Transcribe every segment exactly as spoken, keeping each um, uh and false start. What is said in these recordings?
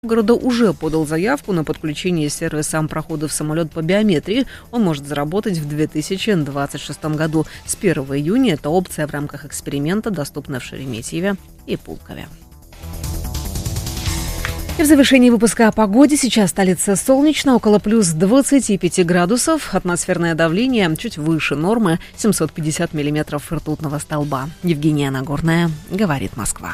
Города уже подал заявку на подключение сервиса прохода в самолет по биометрии. Он может заработать в две тысячи двадцать шестом году. С первого июня эта опция в рамках эксперимента доступна в Шереметьеве и Пулкове. И в завершении выпуска о погоде. Сейчас столица солнечно, около плюс двадцати пяти градусов. Атмосферное давление чуть выше нормы, семьсот пятьдесят миллиметров ртутного столба. Евгения Нагорная, говорит Москва.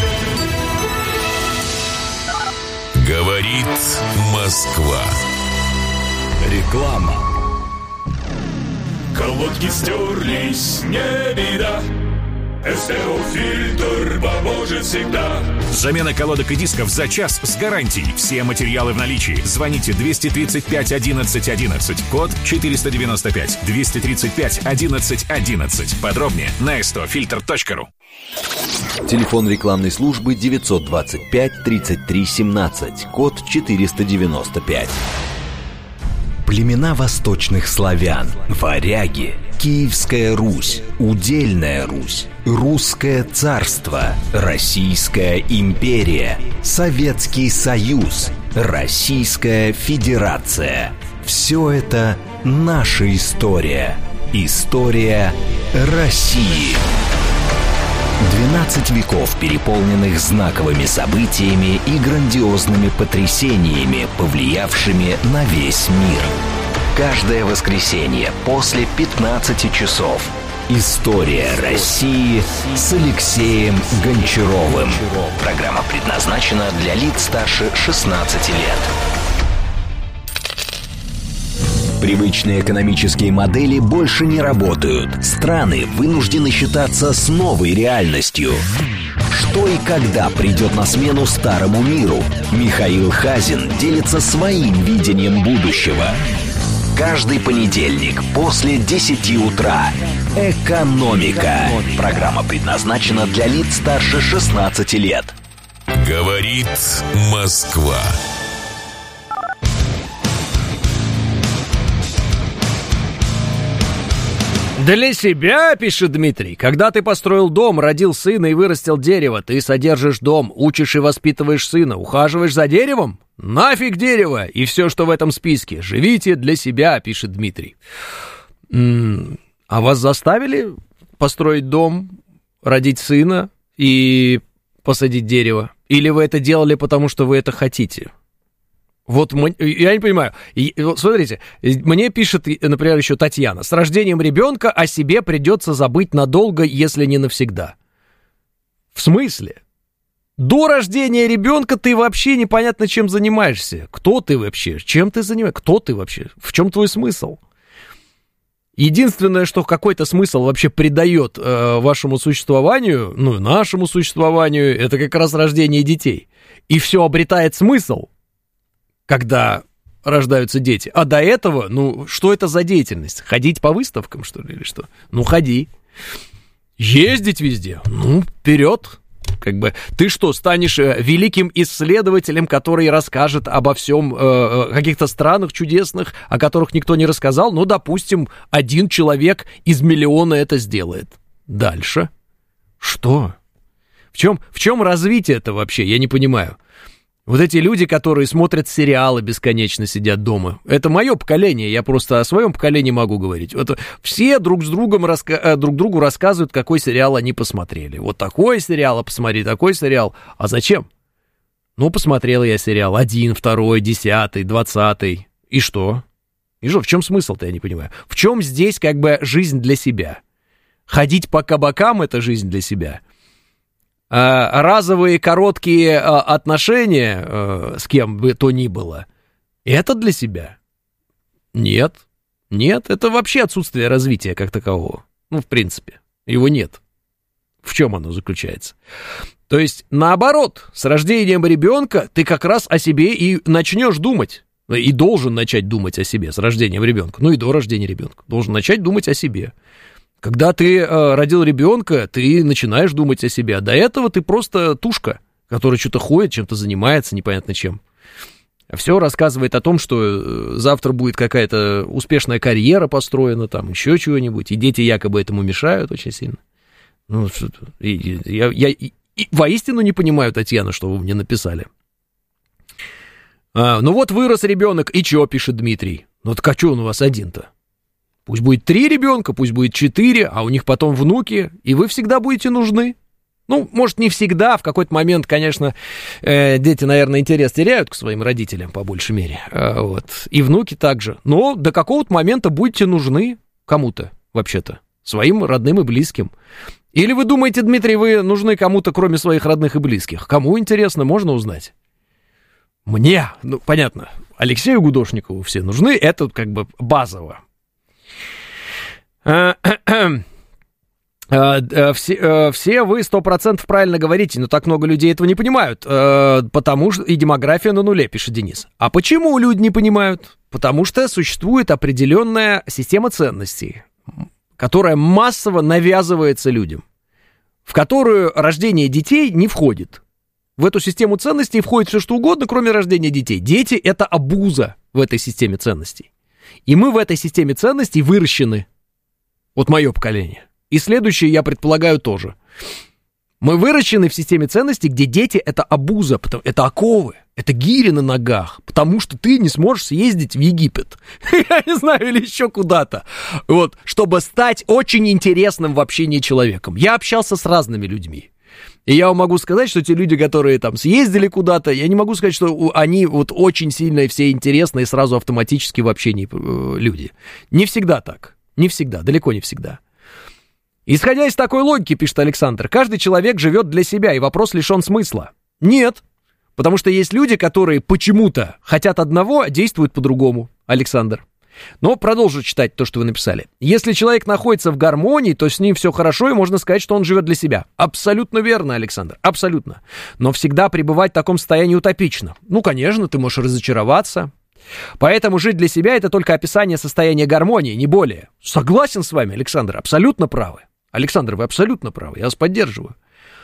Говорит Москва. Реклама. Колодки стерлись, не беда. СТО-фильтр поможет всегда. Замена колодок и дисков за час с гарантией. Все материалы в наличии. Звоните двести тридцать пять одиннадцать одиннадцать. Код четыреста девяносто пять. двести тридцать пять одиннадцать одиннадцать. Подробнее на эс тэ о фильтр точка ру. Телефон рекламной службы девятьсот двадцать пять тридцать три семнадцать. Код четыреста девяносто пять. Племена восточных славян, варяги, Киевская Русь, Удельная Русь, Русское царство, Российская империя, Советский Союз, Российская Федерация. Все это наша история. История России. двенадцать веков, переполненных знаковыми событиями и грандиозными потрясениями, повлиявшими на весь мир. Каждое воскресенье после пятнадцати часов. История России с Алексеем Гончаровым. Программа предназначена для лиц старше шестнадцати лет. Привычные экономические модели больше не работают. Страны вынуждены считаться с новой реальностью. Что и когда придет на смену старому миру? Михаил Хазин делится своим видением будущего. Каждый понедельник после десяти утра. Экономика. Программа предназначена для лиц старше шестнадцати лет. Говорит Москва. Для себя, пишет Дмитрий, когда ты построил дом, родил сына и вырастил дерево, ты содержишь дом, учишь и воспитываешь сына, ухаживаешь за деревом? Нафиг дерево и все, что в этом списке. Живите для себя, пишет Дмитрий. М-м, а вас заставили построить дом, родить сына и посадить дерево? Или вы это делали, потому что вы это хотите? Вот я не понимаю. Вот смотрите, мне пишет, например, еще Татьяна. С рождением ребенка о себе придется забыть надолго, если не навсегда. В смысле? До рождения ребенка ты вообще непонятно чем занимаешься. Кто ты вообще? Чем ты занимаешься? Кто ты вообще? В чем твой смысл? Единственное, что какой-то смысл вообще придает э, вашему существованию, ну, нашему существованию, это как раз рождение детей. И все обретает смысл, когда рождаются дети. А до этого, ну, что это за деятельность? Ходить по выставкам, что ли, или что? Ну, ходи. Ездить везде? Ну, вперед. Как бы, ты что, станешь великим исследователем, который расскажет обо всем, э, каких-то странах чудесных, о которых никто не рассказал? Ну, допустим, один человек из миллиона это сделает. Дальше. Что? В чем, в чем развитие это вообще? Я не понимаю. Вот эти люди, которые смотрят сериалы, бесконечно сидят дома. Это мое поколение, я просто о своем поколении могу говорить. Вот все друг с другом раска- друг другу рассказывают, какой сериал они посмотрели. Вот такой сериал, а посмотри, такой сериал. А зачем? Ну, посмотрел я сериал один, второй, десятый, двадцатый. И что? И что, в чем смысл-то, я не понимаю. В чем здесь как бы жизнь для себя? Ходить по кабакам — это жизнь для себя? Разовые короткие отношения с кем бы то ни было, это для себя? Нет, нет, это вообще отсутствие развития как такового. Ну, в принципе, его нет. В чем оно заключается? То есть, наоборот, с рождением ребенка ты как раз о себе и начнешь думать. И должен начать думать о себе с рождением ребенка. Ну и до рождения ребенка. Должен начать думать о себе. Когда ты э, родил ребенка, ты начинаешь думать о себе. А до этого ты просто тушка, которая что-то ходит, чем-то занимается, непонятно чем. А все рассказывает о том, что завтра будет какая-то успешная карьера построена, там еще чего-нибудь, и дети якобы этому мешают очень сильно. Ну, и, я, я и, и воистину не понимаю, Татьяна, что вы мне написали. А, ну вот вырос ребенок, и чё, пишет Дмитрий? Ну так а чё он у вас один-то? Пусть будет три ребенка, пусть будет четыре, а у них потом внуки, и вы всегда будете нужны. Ну, может, не всегда, в какой-то момент, конечно, э, дети, наверное, интерес теряют к своим родителям, по большей мере, э, вот, и внуки также. Но до какого-то момента будете нужны кому-то, вообще-то, своим родным и близким. Или вы думаете, Дмитрий, вы нужны кому-то, кроме своих родных и близких? Кому, интересно, можно узнать? Мне, ну, понятно, Алексею Гудошникову все нужны, это как бы базово. Все, все вы сто процентов правильно говорите, но так много людей этого не понимают, потому что и демография на нуле, пишет Денис. А почему люди не понимают? Потому что существует определенная система ценностей, которая массово навязывается людям, в которую рождение детей не входит. В эту систему ценностей входит все что угодно, кроме рождения детей. Дети — это обуза в этой системе ценностей. И мы в этой системе ценностей выращены. Вот мое поколение. И следующее, я предполагаю, тоже. Мы выращены в системе ценностей, где дети — это обуза, это оковы, это гири на ногах, потому что ты не сможешь съездить в Египет, я не знаю, или еще куда-то, вот, чтобы стать очень интересным в общении человеком. Я общался с разными людьми. И я вам могу сказать, что те люди, которые там съездили куда-то, я не могу сказать, что они вот очень сильно все интересные сразу автоматически в общении э, люди. Не всегда так. Не всегда, далеко не всегда. Исходя из такой логики, пишет Александр, каждый человек живет для себя, и вопрос лишен смысла. Нет, потому что есть люди, которые почему-то хотят одного, а действуют по-другому, Александр. Но продолжу читать то, что вы написали. Если человек находится в гармонии, то с ним все хорошо, и можно сказать, что он живет для себя. Абсолютно верно, Александр, абсолютно. Но всегда пребывать в таком состоянии утопично. Ну, конечно, ты можешь разочароваться. Поэтому жить для себя — это только описание состояния гармонии, не более. Согласен с вами, Александр, абсолютно правы. Александр, вы абсолютно правы, я вас поддерживаю.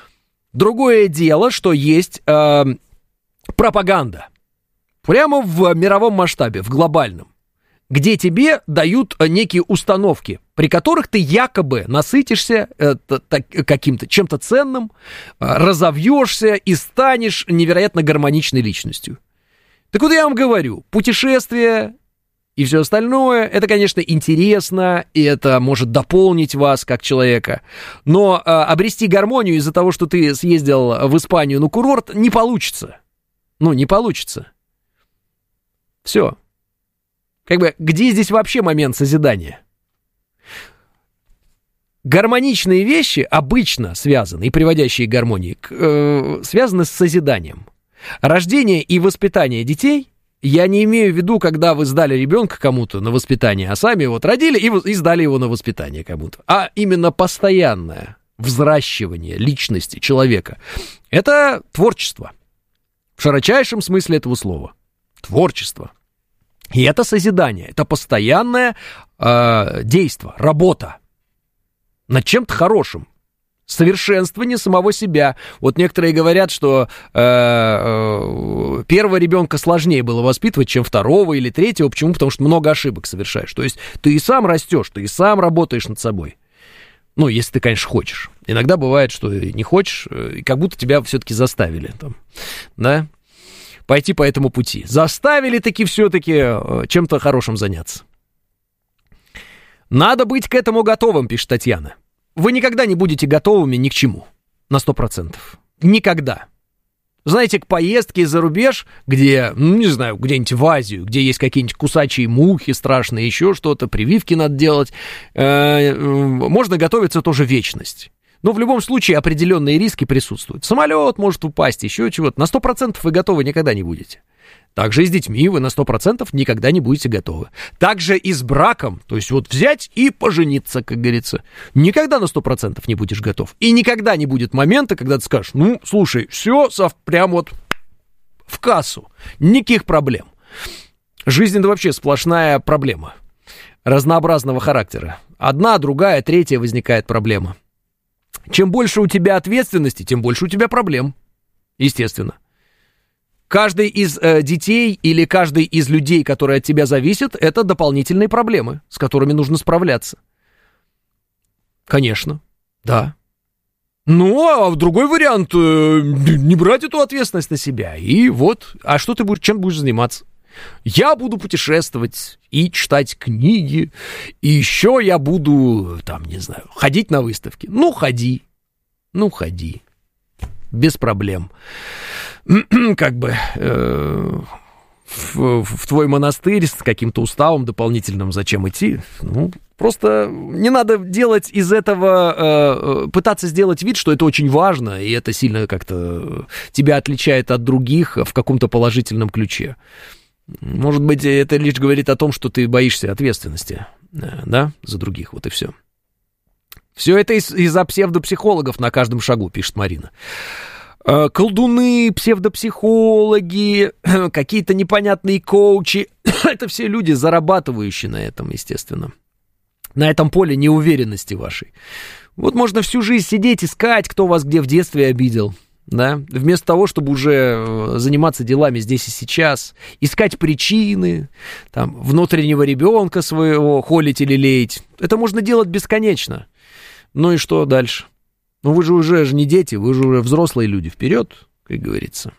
Другое дело, что есть э, пропаганда. Прямо в мировом масштабе, в глобальном. Где тебе дают некие установки, при которых ты якобы насытишься э, так, каким-то, чем-то ценным, э, разовьешься и станешь невероятно гармоничной личностью. Так вот я вам говорю, путешествия и все остальное, это, конечно, интересно, и это может дополнить вас как человека, но э, обрести гармонию из-за того, что ты съездил в Испанию на курорт, не получится. Ну, не получится. Все. Как бы, где здесь вообще момент созидания? Гармоничные вещи обычно связаны, и приводящие к гармонии, э, связаны с созиданием. Рождение и воспитание детей, я не имею в виду, когда вы сдали ребенка кому-то на воспитание, а сами вот родили и, и сдали его на воспитание кому-то, а именно постоянное взращивание личности человека. Это творчество. В широчайшем смысле этого слова. Творчество. И это созидание, это постоянное э, действие, работа над чем-то хорошим, совершенствование самого себя. Вот некоторые говорят, что э, э, первого ребенка сложнее было воспитывать, чем второго или третьего. Почему? Потому что много ошибок совершаешь. То есть ты и сам растешь, ты и сам работаешь над собой. Ну, если ты, конечно, хочешь. Иногда бывает, что не хочешь, и как будто тебя все-таки заставили там, да? Пойти по этому пути. Заставили таки все-таки чем-то хорошим заняться. Надо быть к этому готовым, пишет Татьяна. Вы никогда не будете готовыми ни к чему. На сто процентов. Никогда. Знаете, к поездке за рубеж, где, ну, не знаю, где-нибудь в Азию, где есть какие-нибудь кусачие мухи страшные, еще что-то, прививки надо делать, э, можно готовиться тоже вечность. Но в любом случае определенные риски присутствуют. Самолет может упасть, еще чего-то. На сто процентов вы готовы никогда не будете. Также и с детьми вы на сто процентов никогда не будете готовы. Также и с браком. То есть вот взять и пожениться, как говорится. Никогда на сто процентов не будешь готов. И никогда не будет момента, когда ты скажешь, ну, слушай, все прям вот в кассу. Никаких проблем. Жизнь — это вообще сплошная проблема. Разнообразного характера. Одна, другая, третья возникает проблема. Чем больше у тебя ответственности, тем больше у тебя проблем. Естественно. Каждый из э, детей или каждый из людей, которые от тебя зависят, это дополнительные проблемы, с которыми нужно справляться. Конечно, да. Ну, а другой вариант, не брать эту ответственность на себя. И вот, а что ты будешь, чем будешь заниматься? Я буду путешествовать и читать книги, и еще я буду, там, не знаю, ходить на выставки. Ну, ходи, ну, ходи, без проблем. Как бы э, в, в твой монастырь с каким-то уставом дополнительным зачем идти? Ну, просто не надо делать из этого, э, пытаться сделать вид, что это очень важно, и это сильно как-то тебя отличает от других в каком-то положительном ключе. Может быть, это лишь говорит о том, что ты боишься ответственности, да, за других, вот и все. Все это из- из-за псевдопсихологов на каждом шагу, пишет Марина. Колдуны, псевдопсихологи, какие-то непонятные коучи, это все люди, зарабатывающие на этом, естественно. На этом поле неуверенности вашей. Вот можно всю жизнь сидеть, искать, кто вас где в детстве обидел. Да, вместо того, чтобы уже заниматься делами здесь и сейчас, искать причины, там, внутреннего ребенка своего холить или леять, это можно делать бесконечно. Ну и что дальше? Ну вы же уже же не дети, вы же уже взрослые люди, вперед, как говорится.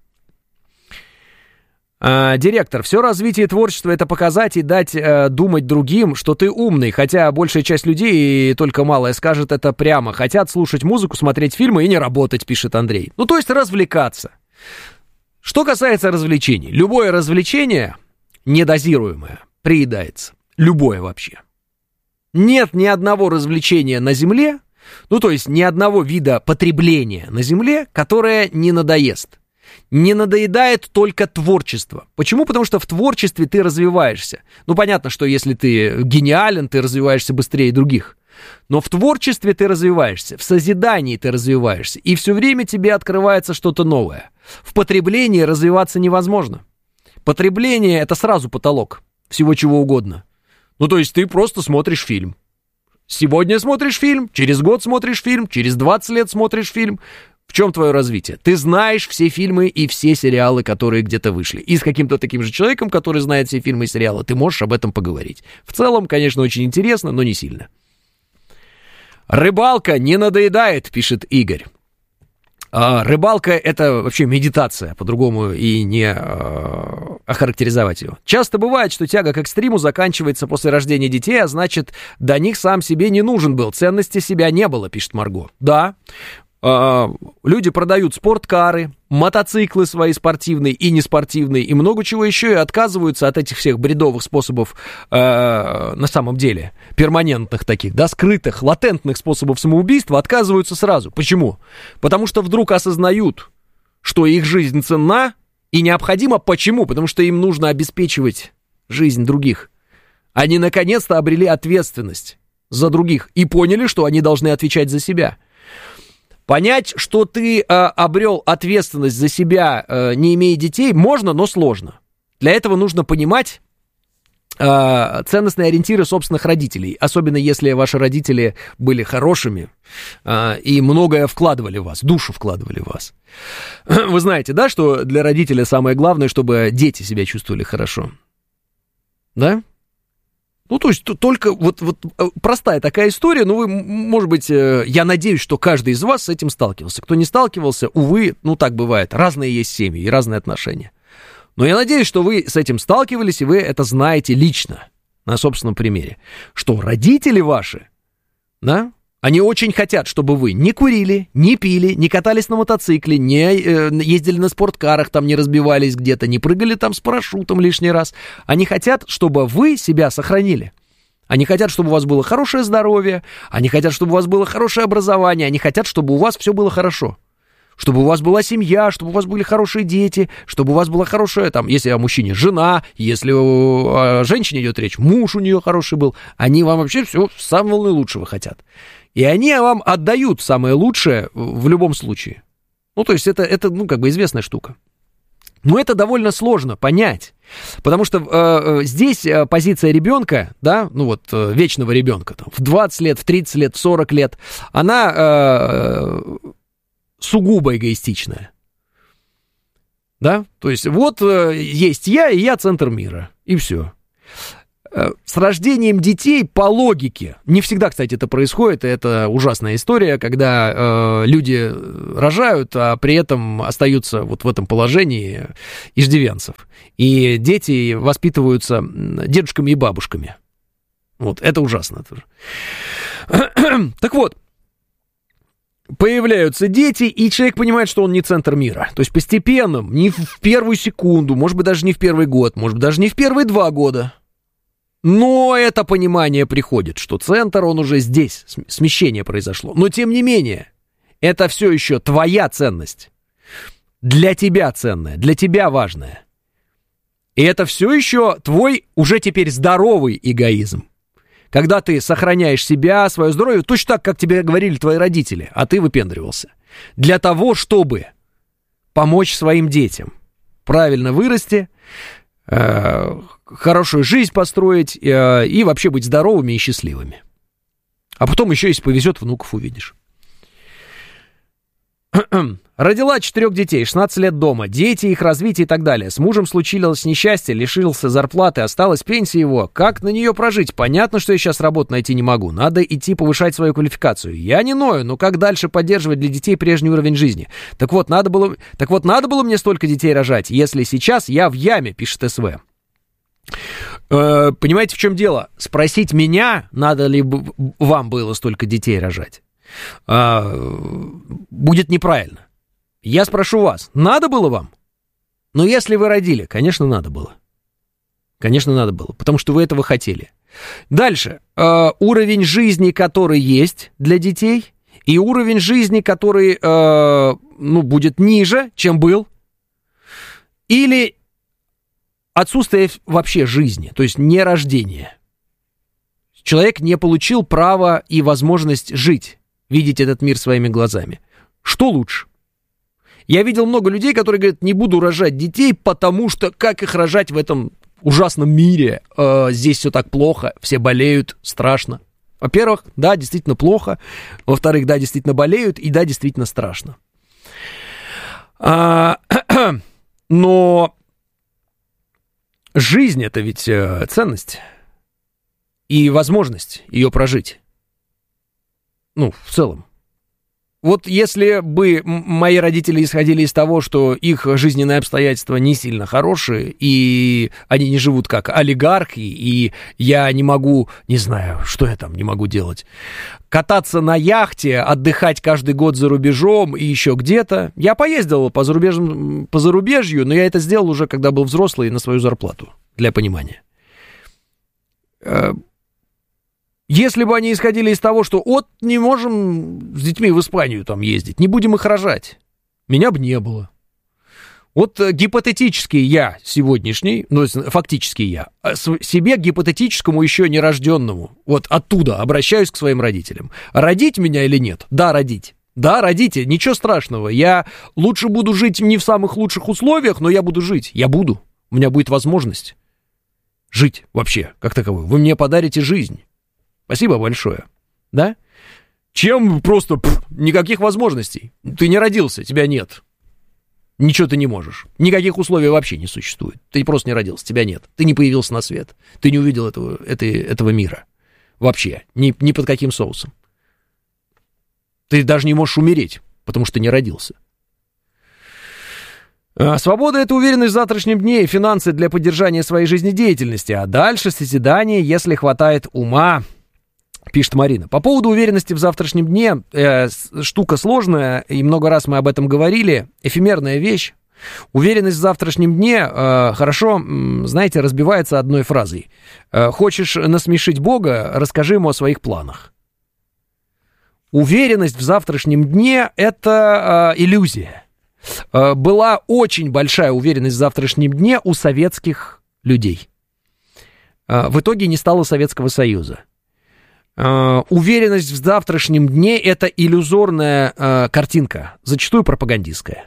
А, директор, все развитие творчества — это показать и дать а, думать другим, что ты умный, хотя большая часть людей, и только малая, скажет это прямо. Хотят слушать музыку, смотреть фильмы и не работать, пишет Андрей. Ну, то есть развлекаться. Что касается развлечений, любое развлечение, недозируемое, приедается. Любое вообще. Нет ни одного развлечения на Земле, ну, то есть ни одного вида потребления на Земле, которое не надоест. Не надоедает только творчество. Почему? Потому что в творчестве ты развиваешься. Ну, понятно, что если ты гениален, ты развиваешься быстрее других. Но в творчестве ты развиваешься, в созидании ты развиваешься, и все время тебе открывается что-то новое. В потреблении развиваться невозможно. Потребление — это сразу потолок всего чего угодно. Ну, то есть ты просто смотришь фильм. Сегодня смотришь фильм, через год смотришь фильм, через двадцать лет смотришь фильм. В чем твое развитие? Ты знаешь все фильмы и все сериалы, которые где-то вышли. И с каким-то таким же человеком, который знает все фильмы и сериалы, ты можешь об этом поговорить. В целом, конечно, очень интересно, но не сильно. Рыбалка не надоедает, пишет Игорь. А, рыбалка — это вообще медитация, по-другому и не а, охарактеризовать ее. Часто бывает, что тяга к экстриму заканчивается после рождения детей, а значит, до них сам себе не нужен был, ценности себя не было, пишет Марго. Да. Люди продают спорткары, мотоциклы свои спортивные и неспортивные, и много чего еще, и отказываются от этих всех бредовых способов э, на самом деле, перманентных таких, да, скрытых, латентных способов самоубийства, отказываются сразу. Почему? Потому что вдруг осознают, что их жизнь ценна и необходима. Почему? Потому что им нужно обеспечивать жизнь других. Они наконец-то обрели ответственность за других и поняли, что они должны отвечать за себя. Понять, что ты э, обрел ответственность за себя, э, не имея детей, можно, но сложно. Для этого нужно понимать э, ценностные ориентиры собственных родителей, особенно если ваши родители были хорошими э, и многое вкладывали в вас, душу вкладывали в вас. Вы знаете, да, что для родителя самое главное, чтобы дети себя чувствовали хорошо? Да? Ну, то есть только вот, вот простая такая история, но вы, может быть, я надеюсь, что каждый из вас с этим сталкивался. Кто не сталкивался, увы, ну, так бывает, разные есть семьи и разные отношения. Но я надеюсь, что вы с этим сталкивались, и вы это знаете лично, на собственном примере, что родители ваши, да, они очень хотят, чтобы вы не курили, не пили, не катались на мотоцикле, не э, ездили на спорткарах, там не разбивались где-то, не прыгали там с парашютом лишний раз. Они хотят, чтобы вы себя сохранили. Они хотят, чтобы у вас было хорошее здоровье, они хотят, чтобы у вас было хорошее образование, они хотят, чтобы у вас все было хорошо. Чтобы у вас была семья, чтобы у вас были хорошие дети, чтобы у вас была хорошая, там, если о мужчине, жена, если о женщине идет речь, муж у нее хороший был. Они вам вообще все самого лучшего хотят. И они вам отдают самое лучшее в любом случае. Ну, то есть это, это ну, как бы известная штука. Но это довольно сложно понять, потому что э, здесь позиция ребенка, да, ну вот э, вечного ребенка, там, в двадцать лет, в тридцать лет, в сорок лет, она э, сугубо эгоистичная. Да, то есть вот э, есть я, и я центр мира, и все. С рождением детей по логике, не всегда, кстати, это происходит, это ужасная история, когда э, люди рожают, а при этом остаются вот в этом положении иждивенцев. И дети воспитываются дедушками и бабушками. Вот, это ужасно тоже. Так вот, появляются дети, и человек понимает, что он не центр мира. То есть постепенно, не в первую секунду, может быть, даже не в первый год, может быть, даже не в первые два года. Но это понимание приходит, что центр, он уже здесь, смещение произошло. Но тем не менее, это все еще твоя ценность. Для тебя ценная, для тебя важная. И это все еще твой уже теперь здоровый эгоизм. Когда ты сохраняешь себя, свое здоровье, точно так, как тебе говорили твои родители, а ты выпендривался. Для того, чтобы помочь своим детям правильно вырасти, э, хорошую жизнь построить э, и вообще быть здоровыми и счастливыми. А потом еще, если повезет, внуков увидишь. Родила четырех детей, шестнадцать лет дома, дети, их развитие и так далее. С мужем случилось несчастье, лишился зарплаты, осталась пенсия его. Как на нее прожить? Понятно, что я сейчас работу найти не могу. Надо идти повышать свою квалификацию. Я не ною, но как дальше поддерживать для детей прежний уровень жизни? Так вот, надо было, так вот, надо было мне столько детей рожать, если сейчас я в яме, пишет СВ. Э, понимаете, в чем дело? Спросить меня, надо ли вам было столько детей рожать, э, будет неправильно. Я спрошу вас, надо было вам? Но если вы родили, конечно, надо было. Конечно, надо было, потому что вы этого хотели. Дальше. Э, уровень жизни, который есть для детей, и уровень жизни, который э, ну, будет ниже, чем был, или отсутствие вообще жизни, то есть не рождение. Человек не получил права и возможность жить, видеть этот мир своими глазами. Что лучше? Я видел много людей, которые говорят, не буду рожать детей, потому что как их рожать в этом ужасном мире? Э, здесь все так плохо, все болеют, страшно. Во-первых, да, действительно плохо. Во-вторых, да, действительно болеют, и да, действительно страшно. А, но жизнь — это ведь э, ценность и возможность ее прожить. Ну, в целом. Вот если бы мои родители исходили из того, что их жизненные обстоятельства не сильно хорошие, и они не живут как олигархи, и я не могу, не знаю, что я там не могу делать, кататься на яхте, отдыхать каждый год за рубежом и еще где-то. Я поездил по, зарубежным, по зарубежью, но я это сделал уже, когда был взрослый, на свою зарплату, для понимания. Если бы они исходили из того, что вот не можем с детьми в Испанию там ездить, не будем их рожать, меня бы не было. Вот гипотетически я сегодняшний, ну, фактически я, себе гипотетическому еще нерожденному, вот оттуда обращаюсь к своим родителям. Родить меня или нет? Да, родить. Да, родите, ничего страшного. Я лучше буду жить не в самых лучших условиях, но я буду жить. Я буду. У меня будет возможность жить вообще, как таковой. Вы мне подарите жизнь. Спасибо большое, да? Чем просто пфф, никаких возможностей. Ты не родился, тебя нет. Ничего ты не можешь. Никаких условий вообще не существует. Ты просто не родился, тебя нет. Ты не появился на свет. Ты не увидел этого, этой, этого мира. Вообще. Ни, ни под каким соусом. Ты даже не можешь умереть, потому что не родился. Свобода — это уверенность в завтрашнем дне и финансы для поддержания своей жизнедеятельности. А дальше созидание, если хватает ума, пишет Марина. По поводу уверенности в завтрашнем дне, э, штука сложная, и много раз мы об этом говорили, эфемерная вещь. Уверенность в завтрашнем дне э, хорошо, знаете, разбивается одной фразой. Э, хочешь насмешить Бога, расскажи ему о своих планах. Уверенность в завтрашнем дне — это э, иллюзия. Э, была очень большая уверенность в завтрашнем дне у советских людей. Э, в итоге не стало Советского Союза. Uh, уверенность в завтрашнем дне — это иллюзорная uh, картинка, зачастую пропагандистская.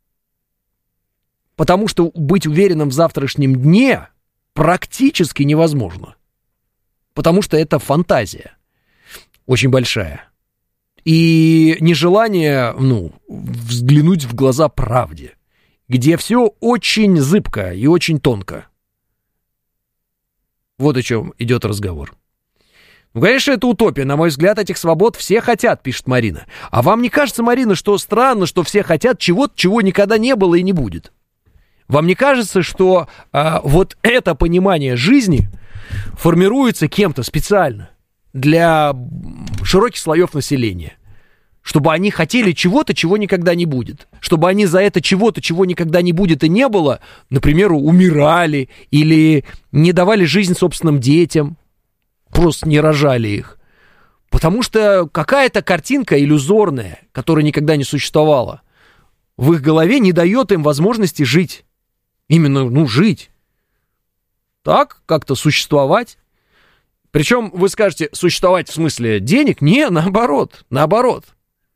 Потому что быть уверенным в завтрашнем дне практически невозможно. Потому что это фантазия очень большая. И нежелание, ну, взглянуть в глаза правде, где все очень зыбко и очень тонко. Вот о чем идет разговор. Ну, конечно, это утопия. На мой взгляд, этих свобод все хотят, пишет Марина. А вам не кажется, Марина, что странно, что все хотят чего-то, чего никогда не было и не будет? Вам не кажется, что а, вот это понимание жизни формируется кем-то специально для широких слоев населения? Чтобы они хотели чего-то, чего никогда не будет. Чтобы они за это чего-то, чего никогда не будет и не было, например, умирали или не давали жизнь собственным детям, просто не рожали их. Потому что какая-то картинка иллюзорная, которая никогда не существовала, в их голове не дает им возможности жить. Именно, ну, жить. Так, как-то существовать. Причем вы скажете, существовать в смысле денег? Не, наоборот, наоборот.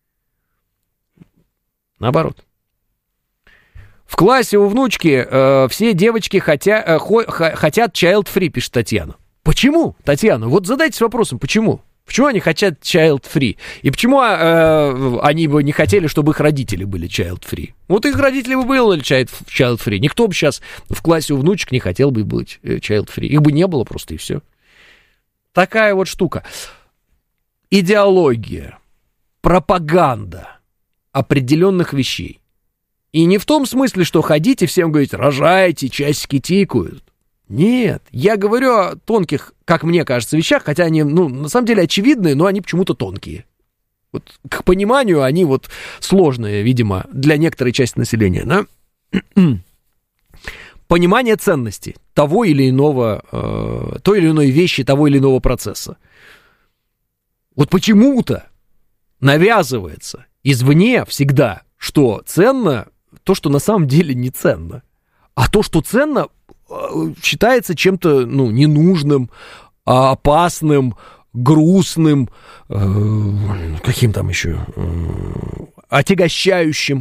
Наоборот. В классе у внучки э, все девочки хотя, э, хо, х, хотят child-free, пишет Татьяна. Почему, Татьяна? Вот задайтесь вопросом, почему? Почему они хотят child-free? И почему э, они бы не хотели, чтобы их родители были child-free? Вот их родители бы были child-free. Никто бы сейчас в классе у внучек не хотел бы быть child-free. Их бы не было просто, и все. Такая вот штука. Идеология, пропаганда определенных вещей. И не в том смысле, что ходите, всем говорите, рожайте, часики тикают. Нет, я говорю о тонких, как мне кажется, вещах, хотя они, ну, на самом деле очевидные, но они почему-то тонкие. Вот к пониманию они вот сложные, видимо, для некоторой части населения, да? Понимание ценности того или иного, э, той или иной вещи, того или иного процесса. Вот почему-то навязывается извне всегда, что ценно то, что на самом деле не ценно. А то, что ценно, считается чем-то, ну, ненужным, опасным, грустным, э, каким там еще, э, отягощающим.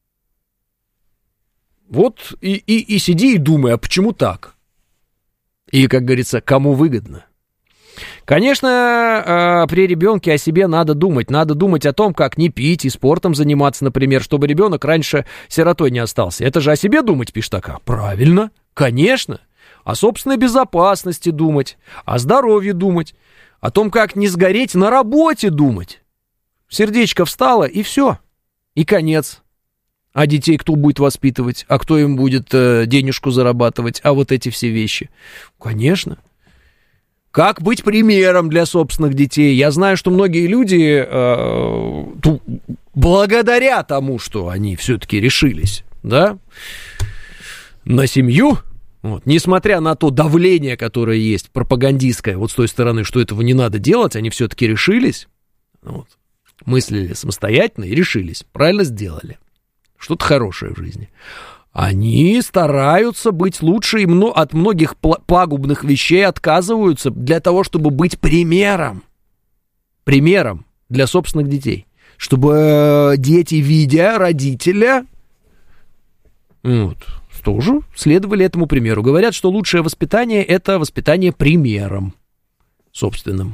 Вот и, и, и сиди и думай, а почему так? И, как говорится, кому выгодно? Конечно, при ребенке о себе надо думать. Надо думать о том, как не пить и спортом заниматься, например, чтобы ребенок раньше сиротой не остался. Это же о себе думать, пишет такая. Правильно, конечно. О собственной безопасности думать, о здоровье думать, о том, как не сгореть на работе думать. Сердечко встало, и все. И конец. А детей кто будет воспитывать? А кто им будет э, денежку зарабатывать? А вот эти все вещи. Конечно. Как быть примером для собственных детей? Я знаю, что многие люди, э, ту, благодаря тому, что они все-таки решились, да, на семью, вот, несмотря на то давление, которое есть, пропагандистское, вот с той стороны, что этого не надо делать, они все-таки решились, вот, мыслили самостоятельно и решились, правильно сделали. Что-то хорошее в жизни. Они стараются быть лучше и от многих пагубных вещей отказываются для того, чтобы быть примером. Примером для собственных детей. Чтобы дети, видя родителя, вот, тоже следовали этому примеру. Говорят, что лучшее воспитание – это воспитание примером собственным.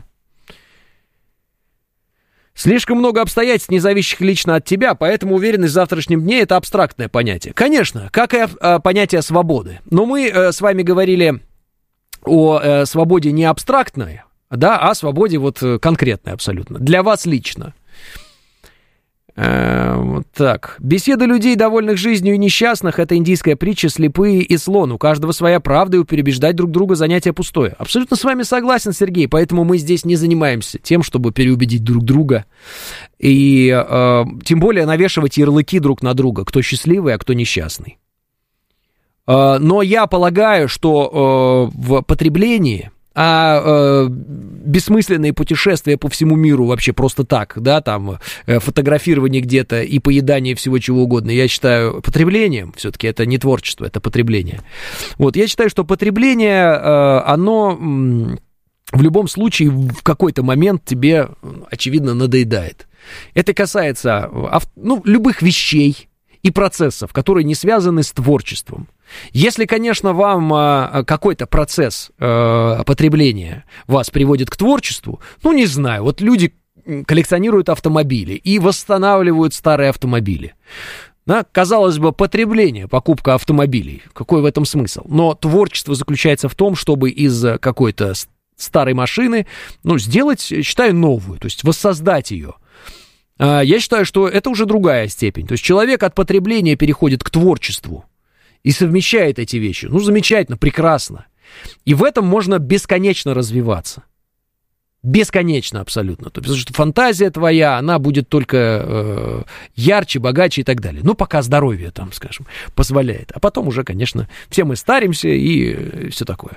Слишком много обстоятельств, не зависящих лично от тебя, поэтому уверенность в завтрашнем дне – это абстрактное понятие. Конечно, как и э, понятие свободы. Но мы э, с вами говорили о э, свободе не абстрактной, да, а о свободе вот конкретной абсолютно. Для вас лично. Э, вот так. Беседа людей, довольных жизнью и несчастных – это индийская притча «Слепые и слон». У каждого своя правда, и переубеждать друг друга занятие пустое. Абсолютно с вами согласен, Сергей, поэтому мы здесь не занимаемся тем, чтобы переубедить друг друга. И э, тем более навешивать ярлыки друг на друга, кто счастливый, а кто несчастный. Э, но я полагаю, что э, в потреблении... А э, бессмысленные путешествия по всему миру вообще просто так, да, там э, фотографирование где-то и поедание всего чего угодно, я считаю потреблением, все-таки это не творчество, это потребление. Вот, я считаю, что потребление, э, оно м, в любом случае в какой-то момент тебе, очевидно, надоедает. Это касается ав- ну, любых вещей и процессов, которые не связаны с творчеством. Если, конечно, вам а, какой-то процесс а, потребления вас приводит к творчеству, ну, не знаю, вот люди коллекционируют автомобили и восстанавливают старые автомобили. Да, казалось бы, потребление, покупка автомобилей. Какой в этом смысл? Но творчество заключается в том, чтобы из какой-то старой машины, ну, сделать, считаю, новую, то есть воссоздать ее. Я считаю, что это уже другая степень. То есть человек от потребления переходит к творчеству и совмещает эти вещи. Ну, замечательно, прекрасно. И в этом можно бесконечно развиваться. Бесконечно абсолютно. То есть, потому что фантазия твоя, она будет только э, ярче, богаче и так далее. Ну, пока здоровье там, скажем, позволяет. А потом уже, конечно, все мы старимся и все такое.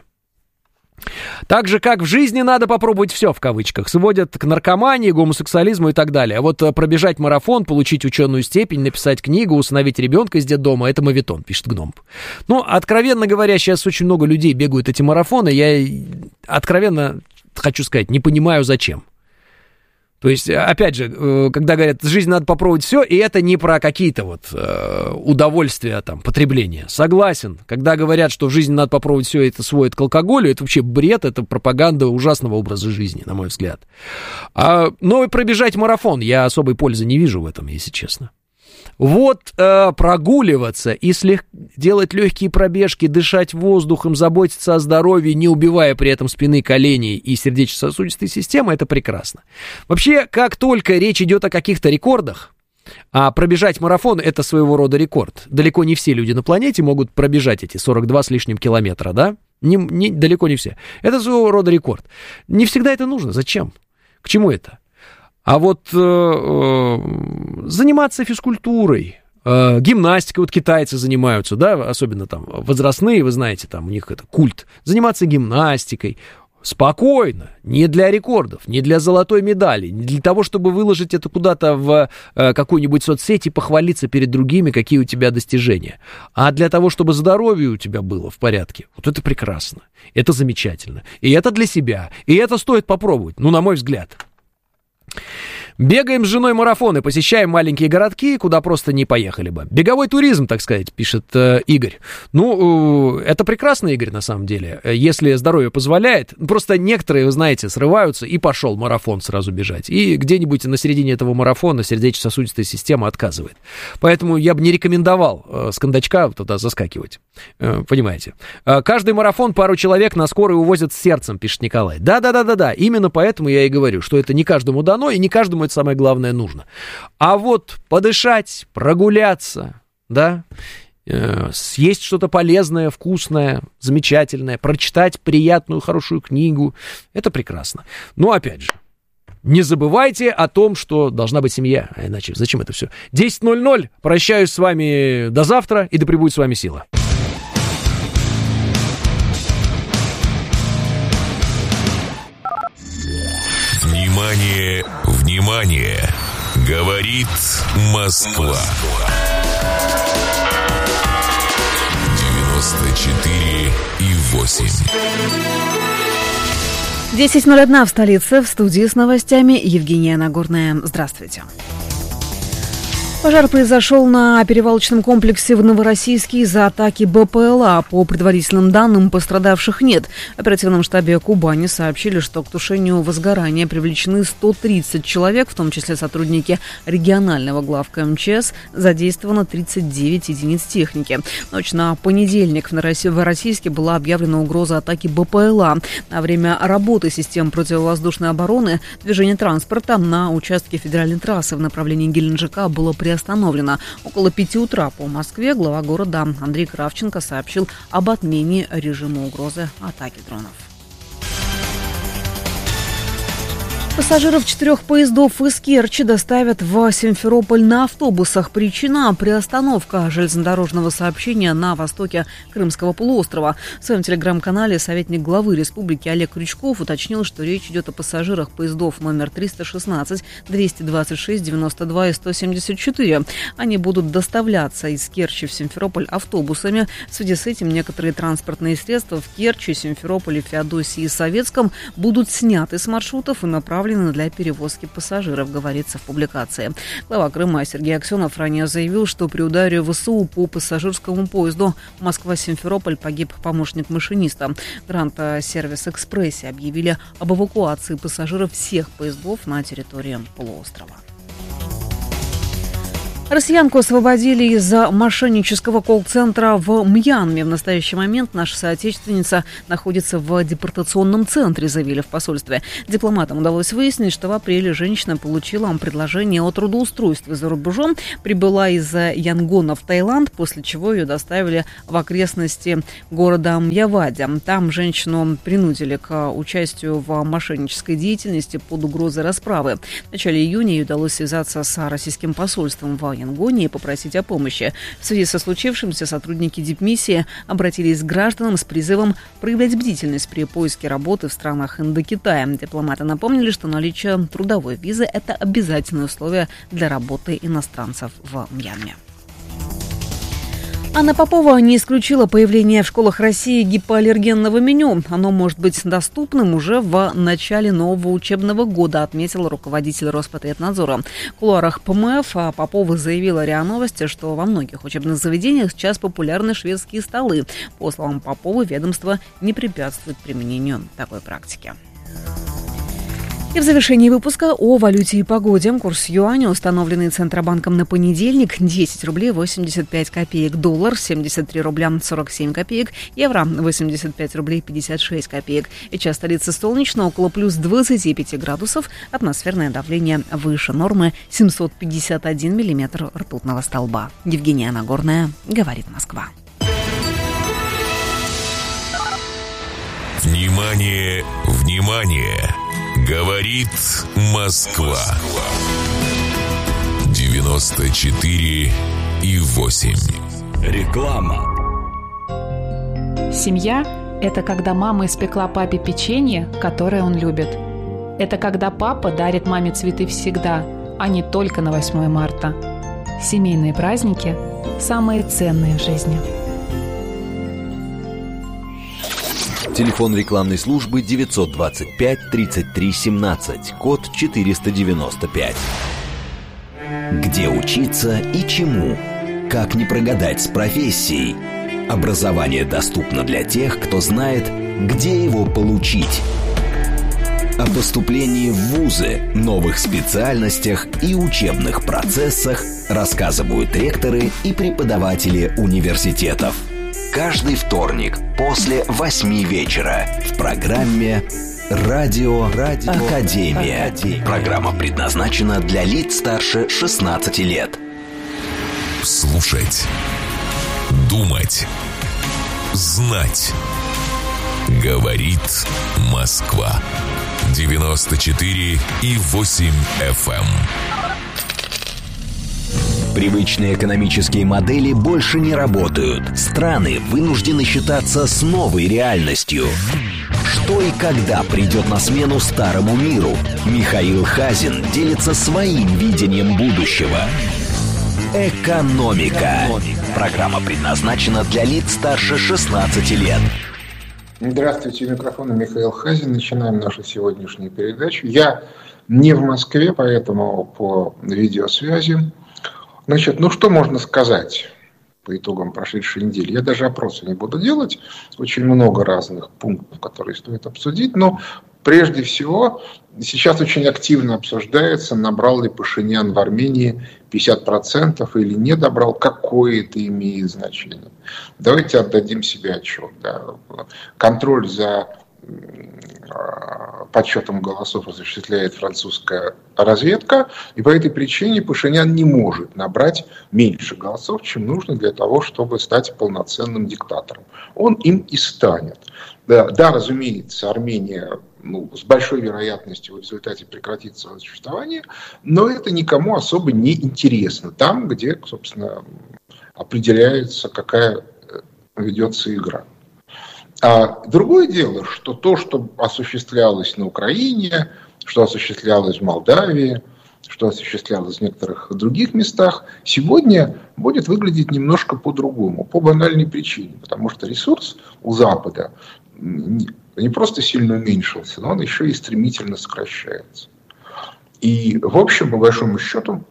Так же, как в жизни надо попробовать все, в кавычках. Сводят к наркомании, гомосексуализму и так далее. А вот пробежать марафон, получить ученую степень, написать книгу, усыновить ребенка из детдома — это моветон, пишет Гном. Ну, откровенно говоря, сейчас очень много людей бегают эти марафоны. Я откровенно хочу сказать, не понимаю, зачем. То есть, опять же, когда говорят, в жизни надо попробовать все, и это не про какие-то вот э, удовольствия, там, потребления. Согласен. Когда говорят, что в жизни надо попробовать все, это сводит к алкоголю, это вообще бред, это пропаганда ужасного образа жизни, на мой взгляд. А, но и пробежать марафон, я особой пользы не вижу в этом, если честно. Вот э, прогуливаться и слег... делать легкие пробежки, дышать воздухом, заботиться о здоровье, не убивая при этом спины, коленей и сердечно-сосудистой системы, это прекрасно. Вообще, как только речь идет о каких-то рекордах, а пробежать марафон — это своего рода рекорд. Далеко не все люди на планете могут пробежать эти сорок два с лишним километра, да? Не, не, далеко не все. Это своего рода рекорд. Не всегда это нужно. Зачем? К чему это? А вот э, э, заниматься физкультурой, э, гимнастикой, вот китайцы занимаются, да, особенно там возрастные, вы знаете, там у них это культ. Заниматься гимнастикой спокойно, не для рекордов, не для золотой медали, не для того, чтобы выложить это куда-то в э, какую-нибудь соцсеть и похвалиться перед другими, какие у тебя достижения, а для того, чтобы здоровье у тебя было в порядке. Вот это прекрасно, это замечательно, и это для себя, и это стоит попробовать, ну, на мой взгляд. Бегаем с женой марафоны, посещаем маленькие городки, куда просто не поехали бы. Беговой туризм, так сказать, пишет э, Игорь. Ну, э, это прекрасно, Игорь, на самом деле, если здоровье позволяет. Просто некоторые, вы знаете, срываются, и пошел марафон сразу бежать. И где-нибудь на середине этого марафона сердечно-сосудистая система отказывает. Поэтому я бы не рекомендовал э, с кондачка туда заскакивать. Э, понимаете? Э, каждый марафон пару человек на скорой увозят с сердцем, пишет Николай. Да-да-да-да-да. Именно поэтому я и говорю, что это не каждому дано, и не каждому это самое главное нужно. А вот подышать, прогуляться, да, э, съесть что-то полезное, вкусное, замечательное, прочитать приятную, хорошую книгу, это прекрасно. Но опять же, не забывайте о том, что должна быть семья, а иначе зачем это все? десять ноль ноль, прощаюсь с вами до завтра, и да пребудет с вами сила. Внимание, внимание! Говорит Москва. девяносто четыре и восемь. десять ноль один в столице. В студии с новостями Евгения Нагорная. Здравствуйте. Пожар произошел на перевалочном комплексе в Новороссийске из-за атаки БПЛА. По предварительным данным, пострадавших нет. В оперативном штабе Кубани сообщили, что к тушению возгорания привлечены сто тридцать человек, в том числе сотрудники регионального главка МЧС. Задействовано тридцать девять единиц техники. В ночь на понедельник в Новороссийске была объявлена угроза атаки БПЛА. На время работы систем противовоздушной обороны движение транспорта на участке федеральной трассы в направлении Геленджика было приостановлено. Приостановлено. Около пяти утра по Москве глава города Андрей Кравченко сообщил об отмене режима угрозы атаки дронов. Пассажиров четырех поездов из Керчи доставят в Симферополь на автобусах. Причина – приостановка железнодорожного сообщения на востоке Крымского полуострова. В своем телеграм-канале советник главы республики Олег Крючков уточнил, что речь идет о пассажирах поездов номер триста шестнадцать, двести двадцать шесть, девяносто два и сто семьдесят четыре. Они будут доставляться из Керчи в Симферополь автобусами. В связи с этим некоторые транспортные средства в Керчи, Симферополе, Феодосии и Советском будут сняты с маршрутов и направлены для перевозки пассажиров, говорится в публикации. Глава Крыма Сергей Аксенов ранее заявил, что при ударе ВСУ по пассажирскому поезду Москва-Симферополь погиб помощник машиниста. Грант Сервис Экспрессе объявили об эвакуации пассажиров всех поездов на территории полуострова. Россиянку освободили из-за мошеннического колл-центра в Мьянме. В настоящий момент наша соотечественница находится в депортационном центре, заявили в посольстве. Дипломатам удалось выяснить, что в апреле женщина получила предложение о трудоустройстве за рубежом, прибыла из Янгона в Таиланд, после чего ее доставили в окрестности города Мьявади. Там женщину принудили к участию в мошеннической деятельности под угрозой расправы. В начале июня ей удалось связаться с российским посольством в Янгоне и попросить о помощи. В связи со случившимся сотрудники дипмиссии обратились к гражданам с призывом проявлять бдительность при поиске работы в странах Индокитая. Дипломаты напомнили, что наличие трудовой визы – это обязательное условие для работы иностранцев в Мьянме. Анна Попова не исключила появление в школах России гипоаллергенного меню. Оно может быть доступным уже в начале нового учебного года, отметил руководитель Роспотребнадзора. В кулуарах ПМФ Попова заявила РИА Новости, что во многих учебных заведениях сейчас популярны шведские столы. По словам Поповой, ведомство не препятствует применению такой практики. И в завершении выпуска о валюте и погоде. Курс юаня, установленный Центробанком на понедельник, десять рублей восемьдесят пять копеек. Доллар семьдесят три рубля сорок семь копеек. Евро восемьдесят пять рублей пятьдесят шесть копеек. Сейчас столица солнечно, около плюс двадцати пяти градусов. Атмосферное давление выше нормы семьсот пятьдесят один миллиметр ртутного столба. Евгения Нагорная, говорит Москва. Внимание, внимание! Говорит Москва. девяносто четыре и восемь. Реклама. Семья – это когда мама испекла папе печенье, которое он любит. Это когда папа дарит маме цветы всегда, а не только на восьмое марта. Семейные праздники – самые ценные в жизни. Телефон рекламной службы девятьсот двадцать пять тридцать три семнадцать, код четыреста девяносто пять. Где учиться и чему? Как не прогадать с профессией? Образование доступно для тех, кто знает, где его получить. О поступлении в вузы, новых специальностях и учебных процессах рассказывают ректоры и преподаватели университетов. Каждый вторник после восьми вечера в программе «Радио, Радио Академия». Академия. Программа предназначена для лиц старше шестнадцати лет. Слушать, думать, знать. Говорит Москва. девяносто четыре и восемь эф эм. Привычные экономические модели больше не работают. Страны вынуждены считаться с новой реальностью. Что и когда придет на смену старому миру? Михаил Хазин делится своим видением будущего. Экономика. Программа предназначена для лиц старше шестнадцати лет. Здравствуйте, у микрофона Михаил Хазин. Начинаем нашу сегодняшнюю передачу. Я не в Москве, поэтому по видеосвязи. Значит, ну что можно сказать по итогам прошедшей недели? Я даже опросы не буду делать. Очень много разных пунктов, которые стоит обсудить. Но прежде всего, сейчас очень активно обсуждается, набрал ли Пашинян в Армении пятьдесят процентов или не добрал, какое это имеет значение. Давайте отдадим себе отчет. Да. Контроль за подсчетом голосов осуществляет французская разведка, и по этой причине Пашинян не может набрать меньше голосов, чем нужно для того, чтобы стать полноценным диктатором. Он им и станет. Да, да, разумеется, Армения ну, с большой вероятностью в результате прекратит свое существование, но это никому особо не интересно. Там, где, собственно, определяется, какая ведется игра. А другое дело, что то, что осуществлялось на Украине, что осуществлялось в Молдавии, что осуществлялось в некоторых других местах, сегодня будет выглядеть немножко по-другому, по банальной причине. Потому что ресурс у Запада не просто сильно уменьшился, но он еще и стремительно сокращается. И, в общем, по большому счету,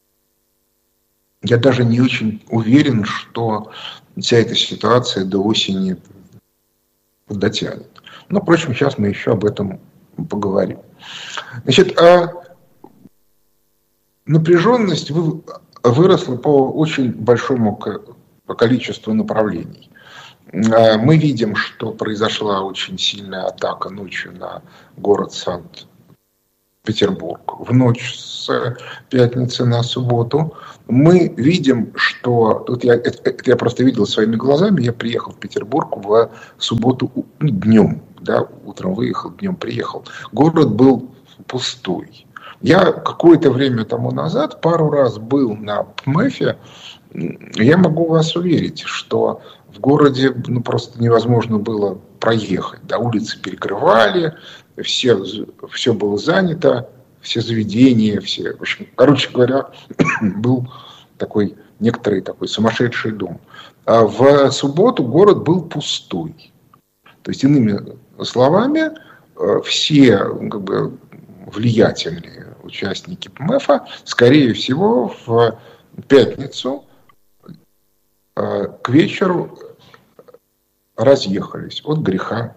я даже не очень уверен, что вся эта ситуация до осени дотянет. Но, впрочем, сейчас мы еще об этом поговорим. Значит, а напряженность, вы выросло по очень большому количеству направлений. Мы видим, что произошла очень сильная атака ночью на город Санкт-Петербург в ночь с пятницы на субботу. Мы видим, что... Тут я, это, это я просто видел своими глазами. Я приехал в Петербург в субботу днем. Да, утром выехал, днем приехал. Город был пустой. Я какое-то время тому назад пару раз был на ПМЭФе. Я могу вас уверить, что в городе ну, просто невозможно было проехать. Да, улицы перекрывали, все, все было занято, все заведения, все. В общем, короче говоря, был такой некоторый такой сумасшедший дом. А в субботу город был пустой. То есть, иными словами, все как бы, влиятельные участники ПМЭФа, скорее всего, в пятницу к вечеру разъехались от греха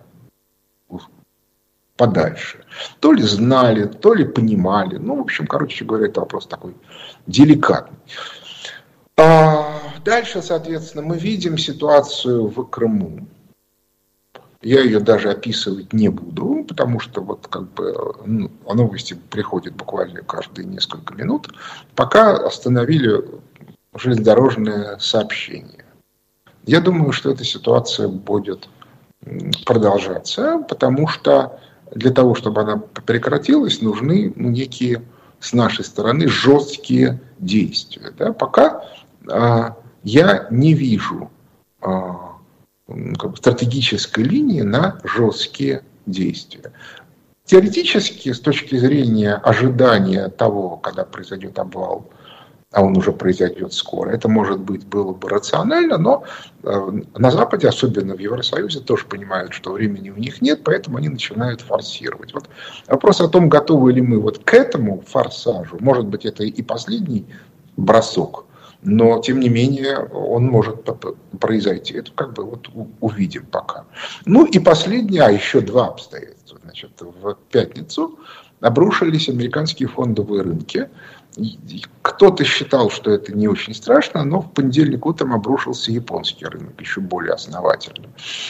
подальше. То ли знали, то ли понимали. Ну, в общем, короче говоря, это вопрос такой деликатный. А дальше, соответственно, мы видим ситуацию в Крыму. Я ее даже описывать не буду, потому что вот как бы ну, новости приходят буквально каждые несколько минут, пока остановили железнодорожное сообщение. Я думаю, что эта ситуация будет продолжаться, потому что для того, чтобы она прекратилась, нужны ну, некие с нашей стороны жесткие действия. Да? Пока а, я не вижу а, как бы стратегической линии на жесткие действия. Теоретически, с точки зрения ожидания того, когда произойдет обвал, а он уже произойдет скоро, это, может быть, было бы рационально, но на Западе, особенно в Евросоюзе, тоже понимают, что времени у них нет, поэтому они начинают форсировать. Вот вопрос о том, готовы ли мы вот к этому форсажу, может быть, это и последний бросок, но, тем не менее, он может произойти. Это как бы вот увидим пока. Ну и последнее, а еще два обстоятельства. Значит, в пятницу обрушились американские фондовые рынки. Кто-то считал, что это не очень страшно, но в понедельник утром обрушился японский рынок, еще более основательно.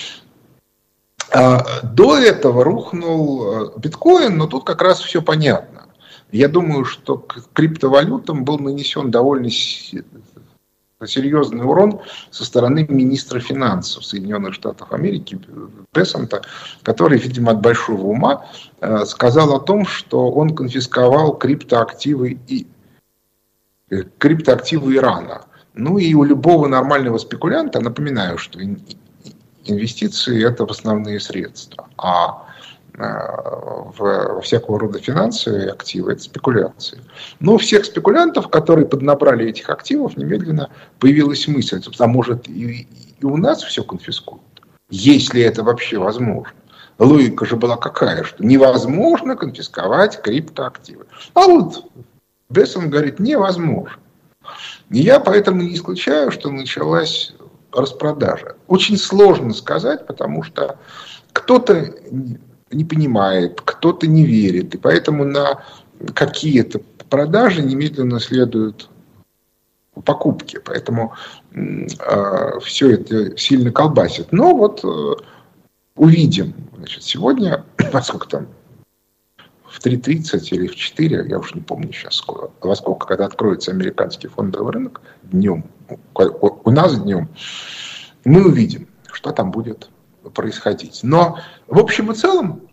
До этого рухнул биткоин, но тут как раз все понятно. Я думаю, что к криптовалютам был нанесен довольно серьезный урон со стороны министра финансов Соединенных Штатов Америки Бессента, который, видимо, от большого ума сказал о том, что он конфисковал криптоактивы, и, криптоактивы Ирана. Ну и у любого нормального спекулянта, напоминаю, что инвестиции – это основные средства, а во всякого рода финансовые активы – это спекуляции. Но у всех спекулянтов, которые поднабрали этих активов, немедленно появилась мысль, а может и, и у нас все конфискуют, если это вообще возможно. Логика же была какая, что невозможно конфисковать криптоактивы. А вот Бессон говорит, невозможно. И я поэтому не исключаю, что началась распродажа. Очень сложно сказать, потому что кто-то не понимает, кто-то не верит. И поэтому на какие-то продажи немедленно следуют покупки. Поэтому э, все это сильно колбасит. Но вот э, увидим. Значит, сегодня, во сколько там, в три тридцать или в четыре, я уж не помню сейчас, сколько, во сколько, когда откроется американский фондовый рынок днем, у нас днем, мы увидим, что там будет происходить. Но в общем и целом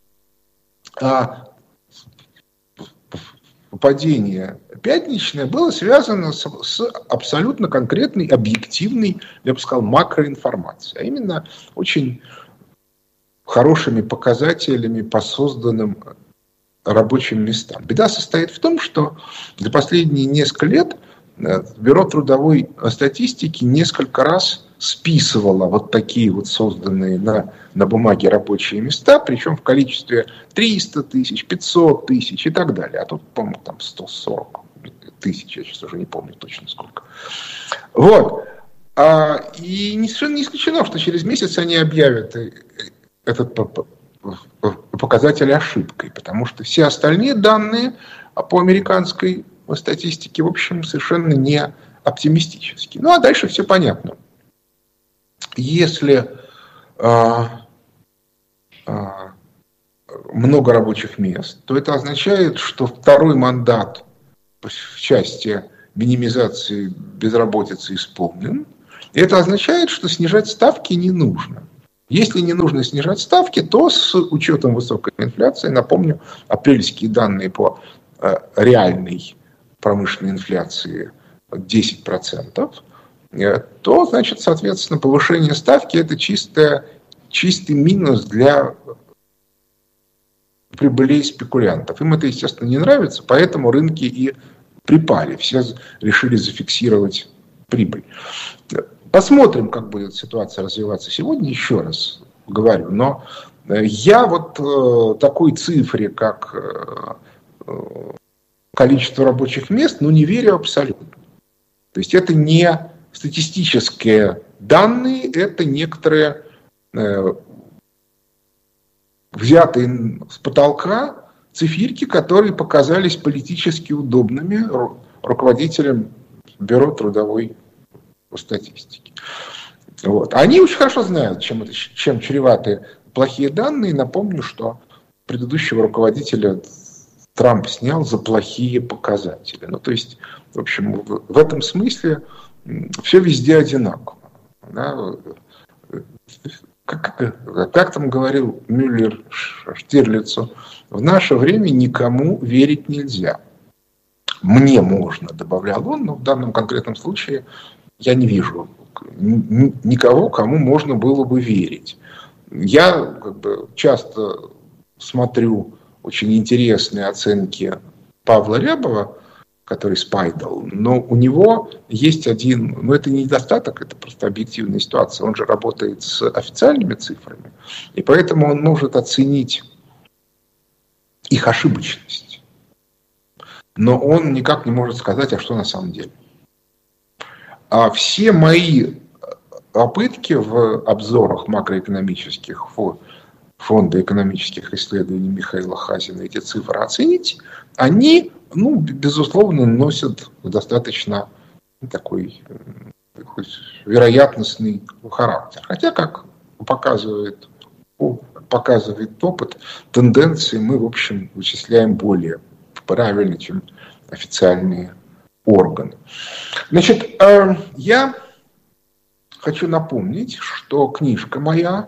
падение пятничное было связано с, с абсолютно конкретной, объективной, я бы сказал, макроинформацией, а именно очень хорошими показателями по созданным рабочим местам. Беда состоит в том, что за последние несколько лет Бюро трудовой статистики несколько раз списывало вот такие вот созданные на, на бумаге рабочие места, причем в количестве триста тысяч, пятьсот тысяч и так далее. А тут, по-моему, там сто сорок тысяч, я сейчас уже не помню точно сколько. Вот. А, и совершенно не исключено, что через месяц они объявят этот показатель ошибкой, потому что все остальные данные по американской по статистике, в общем, совершенно не оптимистический. Ну, а дальше все понятно. Если а, а, много рабочих мест, то это означает, что второй мандат в части минимизации безработицы исполнен. И это означает, что снижать ставки не нужно. Если не нужно снижать ставки, то с учетом высокой инфляции, напомню, апрельские данные по э, реальной промышленной инфляции десять процентов, э, то, значит, соответственно, повышение ставки – это чистое, чистый минус для прибылей спекулянтов. Им это, естественно, не нравится, поэтому рынки и припали. Все решили зафиксировать прибыль. Посмотрим, как будет ситуация развиваться сегодня, еще раз говорю. Но я вот э, такой цифре, как э, количество рабочих мест, ну, не верю абсолютно. То есть это не статистические данные, это некоторые э, взятые с потолка циферки, которые показались политически удобными руководителям Бюро трудовой статистики. Вот. Они очень хорошо знают, чем, это, чем чреваты плохие данные. Напомню, что предыдущего руководителя Трамп снял за плохие показатели. Ну, то есть, в общем, в, в этом смысле все везде одинаково. Да? Как, как, как там говорил Мюллер Штирлицу, в наше время никому верить нельзя. Мне можно, добавлял он, но в данном конкретном случае я не вижу никого, кому можно было бы верить. Я как бы часто смотрю очень интересные оценки Павла Рябова, который спайдал, но у него есть один, ну это не недостаток, это просто объективная ситуация, он же работает с официальными цифрами, и поэтому он может оценить их ошибочность. Но он никак не может сказать, а что на самом деле. А все мои попытки в обзорах макроэкономических фонда экономических исследований Михаила Хазина эти цифры оценить, они, ну, безусловно, носят достаточно такой, такой вероятностный характер. Хотя, как показывает, показывает опыт, тенденции мы, в общем, вычисляем более правильно, чем официальные органы. Значит, я хочу напомнить, что книжка моя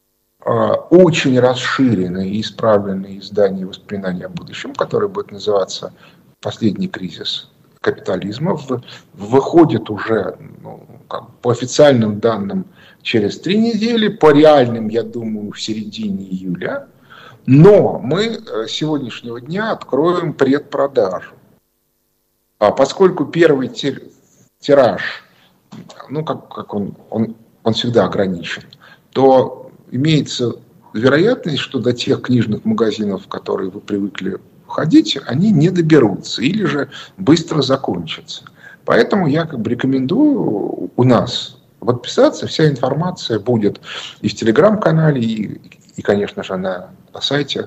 очень расширенное и исправленное издание «Воспоминания о будущем», которое будет называться «Последний кризис капитализма», выходит уже, ну, как, по официальным данным через три недели, по реальным, я думаю, в середине июля. Но мы с сегодняшнего дня откроем предпродажу. А поскольку первый тираж, ну, как, как он, он, он всегда ограничен, то имеется вероятность, что до тех книжных магазинов, в которые вы привыкли ходить, они не доберутся или же быстро закончатся. Поэтому я как бы рекомендую у нас подписаться. Вся информация будет и в телеграм-канале, и, и, конечно же, на, на сайте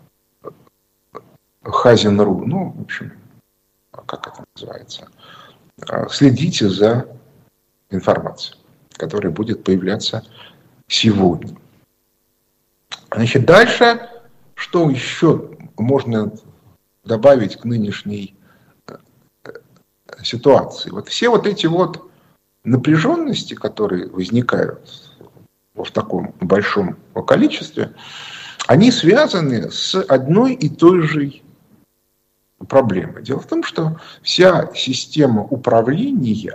хазин точка ру. Ну, в общем, как это называется? Следите за информацией, которая будет появляться сегодня. Значит, дальше, что еще можно добавить к нынешней ситуации? Вот все вот эти вот напряженности, которые возникают в таком большом количестве, они связаны с одной и той же проблемой. Дело в том, что вся система управления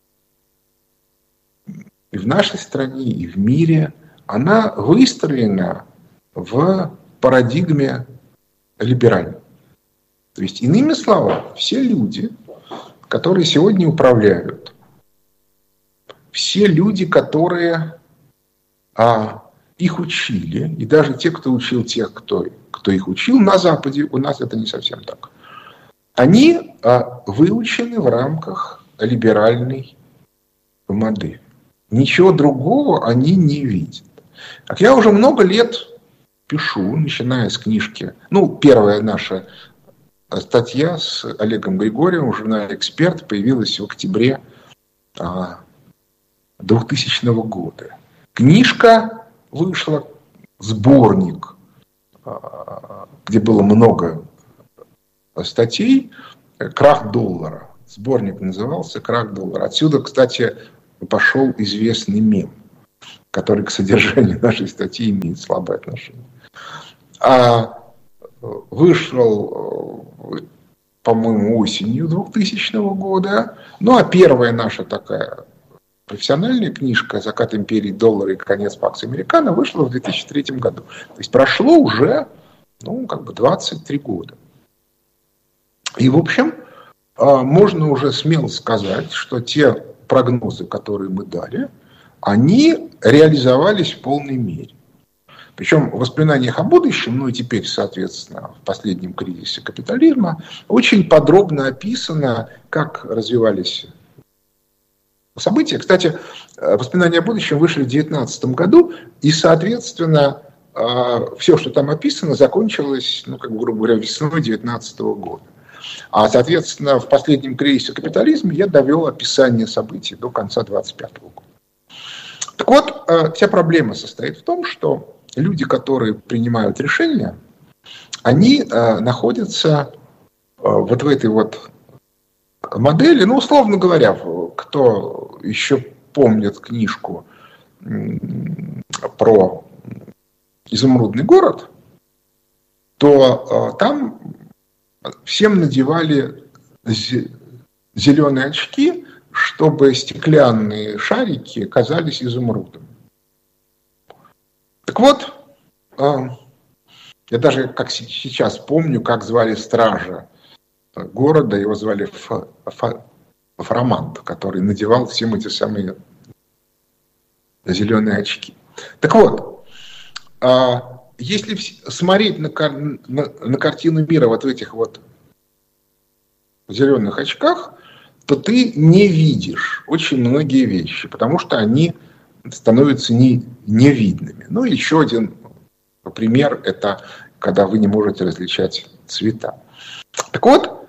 и в нашей стране, и в мире, она выстроена в парадигме либеральной. То есть, иными словами, все люди, которые сегодня управляют, все люди, которые а, их учили, и даже те, кто учил тех, кто, кто их учил на Западе, у нас это не совсем так, они а, выучены в рамках либеральной модели. Ничего другого они не видят. Как я уже много лет пишу, начиная с книжки, ну, первая наша статья с Олегом Григорьевым в журнале «Эксперт» появилась в октябре двухтысячного года. Книжка вышла, сборник, где было много статей, «Крах доллара». Сборник назывался «Крах доллара». Отсюда, кстати, пошел известный мем, который к содержанию нашей статьи имеет слабое отношение. А вышел, по-моему, осенью двухтысячного года. Ну, а первая наша такая профессиональная книжка «Закат империи доллара и конец Пакс Американо» вышла в две тысячи третьем году. То есть прошло уже, ну, как бы двадцать три года. И, в общем, можно уже смело сказать, что те прогнозы, которые мы дали, они реализовались в полной мере. Причем в воспоминаниях о будущем, ну и теперь, соответственно, в последнем кризисе капитализма, очень подробно описано, как развивались события. Кстати, воспоминания о будущем вышли в две тысячи девятнадцатом году, и, соответственно, все, что там описано, закончилось, ну, как бы, грубо говоря, весной две тысячи девятнадцатого года. А, соответственно, в последнем кризисе капитализма я довел описание событий до конца две тысячи двадцать пятого года. Так вот, вся проблема состоит в том, что люди, которые принимают решения, они э, находятся э, вот в этой вот модели. Ну, условно говоря, кто еще помнит книжку э, про изумрудный город, то э, там всем надевали зеленые очки, чтобы стеклянные шарики казались изумрудами. Так вот, я даже как сейчас помню, как звали стража города, его звали Фарамант, который надевал всем эти самые зеленые очки. Так вот, если смотреть на, на, на картину мира вот в этих вот зеленых очках, то ты не видишь очень многие вещи, потому что они становятся не, невидными. Ну, еще один пример – это когда вы не можете различать цвета. Так вот,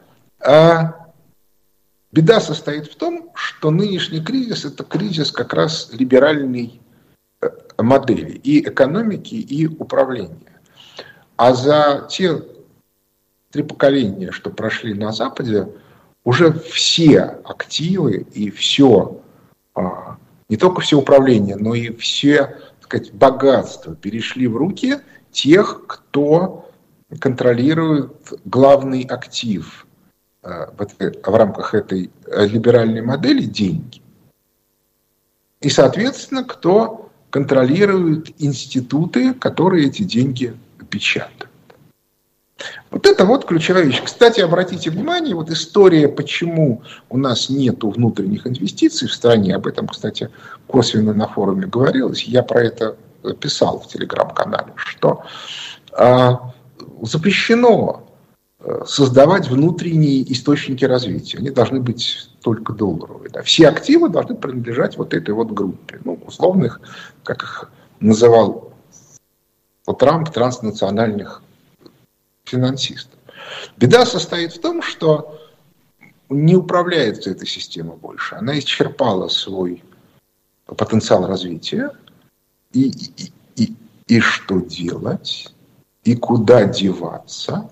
беда состоит в том, что нынешний кризис – это кризис как раз либеральной модели и экономики, и управления. А за те три поколения, что прошли на Западе, уже все активы и все, не только все управление, но и все, так сказать, богатства перешли в руки тех, кто контролирует главный актив в рамках этой либеральной модели – деньги. И, соответственно, кто контролирует институты, которые эти деньги печатают. Вот это вот ключевая вещь. Кстати, обратите внимание, вот история, почему у нас нет внутренних инвестиций в стране, об этом, кстати, косвенно на форуме говорилось, я про это писал в телеграм-канале, что а, запрещено создавать внутренние источники развития. Они должны быть только долларовые. Да. Все активы должны принадлежать вот этой вот группе, ну, условных, как их называл вот Трамп, транснациональных финансистов. Беда состоит в том, что не управляется эта система больше. Она исчерпала свой потенциал развития. И, и, и, и что делать? И куда деваться?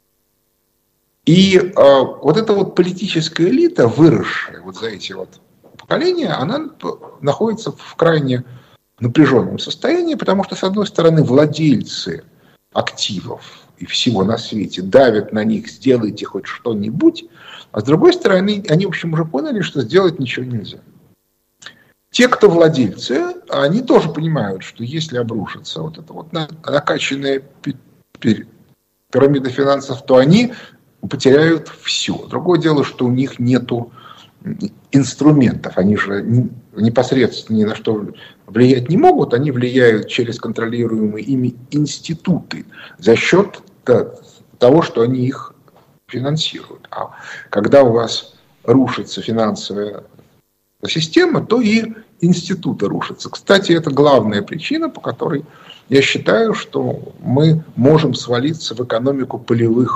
И э, вот эта вот политическая элита, выросшая вот за эти вот поколения, она находится в крайне напряженном состоянии, потому что, с одной стороны, владельцы активов и всего на свете давят на них: сделайте хоть что-нибудь, а с другой стороны, они, в общем, уже поняли, что сделать ничего нельзя. Те, кто владельцы, они тоже понимают, что если обрушится вот эта вот накачанная пирамида финансов, то они потеряют все. Другое дело, что у них нету инструментов, они же непосредственно ни на что влиять не могут, они влияют через контролируемые ими институты за счет того, что они их финансируют. А когда у вас рушится финансовая система, то и институты рушатся. Кстати, это главная причина, по которой я считаю, что мы можем свалиться в экономику полевых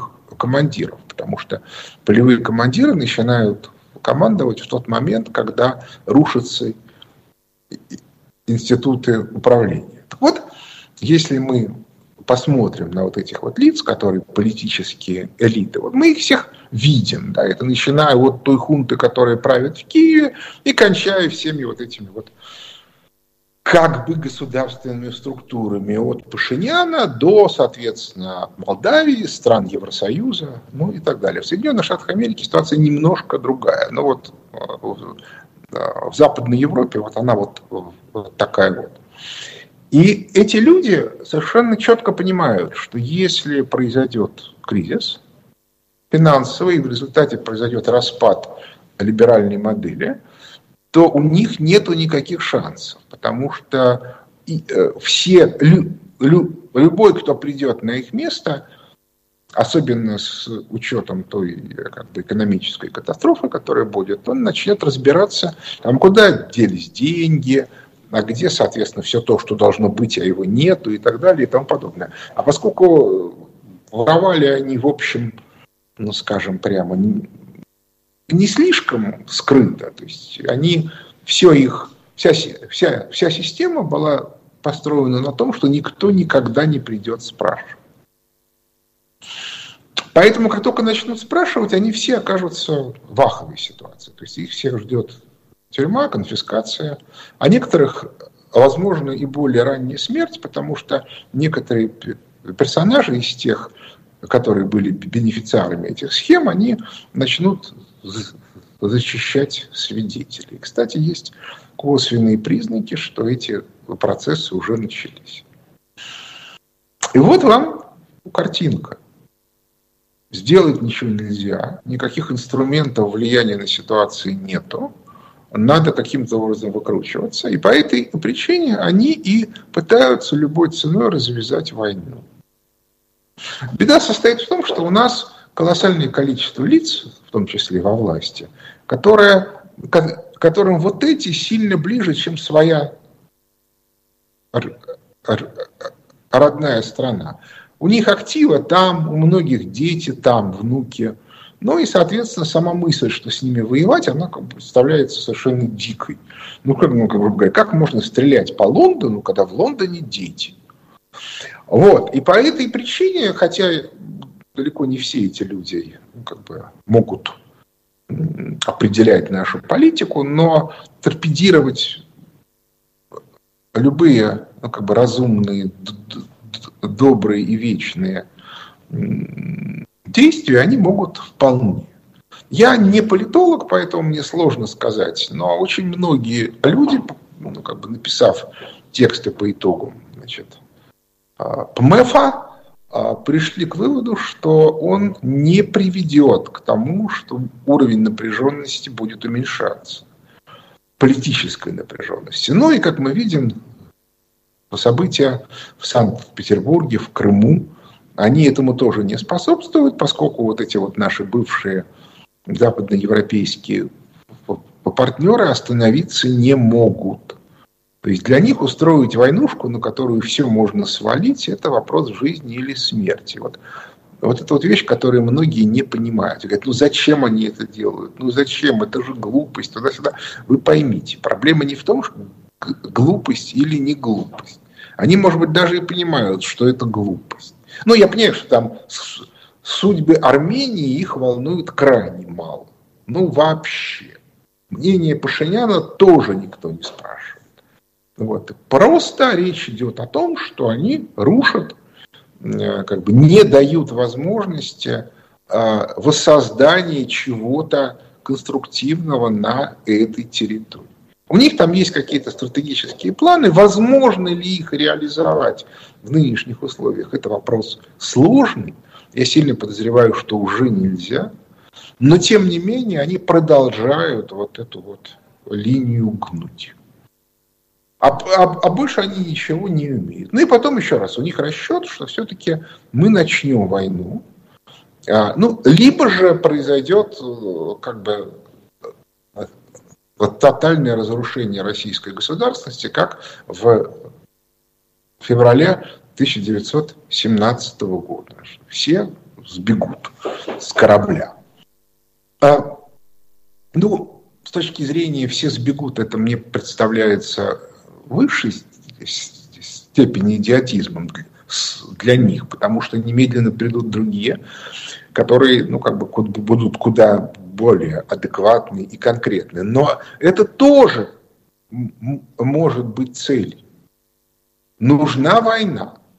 командиров, потому что полевые командиры начинают командовать в тот момент, когда рушатся институты управления. Так вот, если мы посмотрим на вот этих вот лиц, которые политические элиты, вот мы их всех видим, да, это начиная от той хунты, которая правит в Киеве, и кончая всеми вот этими вот как бы государственными структурами от Пашиняна до, соответственно, Молдавии, стран Евросоюза, ну и так далее. В Соединенных Штатах Америки ситуация немножко другая. Но вот в Западной Европе вот она вот, вот такая вот. И эти люди совершенно четко понимают, что если произойдет кризис финансовый, и в результате произойдет распад либеральной модели, то у них нет никаких шансов, потому что все, лю, лю, любой, кто придет на их место, особенно с учетом той как бы, экономической катастрофы, которая будет, он начнет разбираться, там, куда делись деньги, а где, соответственно, все то, что должно быть, а его нету и так далее и тому подобное. А поскольку воровали они, в общем, ну, скажем прямо, не, не слишком скрыто, то есть они, все их, вся, вся, вся система была построена на том, что никто никогда не придет спрашивать. Поэтому, как только начнут спрашивать, они все окажутся в аховой ситуации. То есть их всех ждет тюрьма, конфискация, а некоторых, возможно, и более ранняя смерть, потому что некоторые персонажи из тех, которые были бенефициарами этих схем, они начнут защищать свидетелей. Кстати, есть косвенные признаки, что эти процессы уже начались. И вот вам картинка. Сделать ничего нельзя, никаких инструментов влияния на ситуацию нету. Надо каким-то образом выкручиваться. И по этой причине они и пытаются любой ценой развязать войну. Беда состоит в том, что у нас колоссальное количество лиц, в том числе во власти, которые, которым вот эти сильно ближе, чем своя родная страна. У них активы там, у многих дети там, внуки. Ну и, соответственно, сама мысль, что с ними воевать, она как бы представляется совершенно дикой. Ну, как, ну, как, бы, как можно стрелять по Лондону, когда в Лондоне дети? Вот. И по этой причине, хотя далеко не все эти люди ну, как бы, могут определять нашу политику, но торпедировать любые ну, как бы, разумные, добрые и вечные действия, они могут вполне. Я не политолог, поэтому мне сложно сказать, но очень многие люди, ну, как бы написав тексты по итогам значит, ПМЭФа, пришли к выводу, что он не приведет к тому, что уровень напряженности будет уменьшаться. Политической напряженности. Ну и, как мы видим, события в Санкт-Петербурге, в Крыму, они этому тоже не способствуют, поскольку вот эти вот наши бывшие западноевропейские партнеры остановиться не могут. То есть для них устроить войнушку, на которую все можно свалить, это вопрос жизни или смерти. Вот, вот это вот вещь, которую многие не понимают. Говорят, ну зачем они это делают? Ну зачем? Это же глупость. Туда-сюда. Вы поймите, проблема не в том, что глупость или не глупость. Они, может быть, даже и понимают, что это глупость. Ну, я понимаю, что там судьбы Армении их волнуют крайне мало. Ну, вообще. Мнение Пашиняна тоже никто не спрашивает. Вот. Просто речь идет о том, что они рушат, как бы не дают возможности воссоздания чего-то конструктивного на этой территории. У них там есть какие-то стратегические планы. Возможно ли их реализовать в нынешних условиях? Это вопрос сложный. Я сильно подозреваю, что уже нельзя. Но, тем не менее, они продолжают вот эту вот линию гнуть. А, а, а больше они ничего не умеют. Ну и потом еще раз, у них расчет, что все-таки мы начнем войну. А, ну, либо же произойдет как бы тотальное разрушение российской государственности, как в феврале тысяча девятьсот семнадцатого года. Все сбегут с корабля. А, ну, с точки зрения «все сбегут», это мне представляется высшей степени идиотизмом для них, потому что немедленно придут другие, которые, ну, как бы будут куда более адекватны и конкретны. Но это тоже м- может быть целью. Нужна война.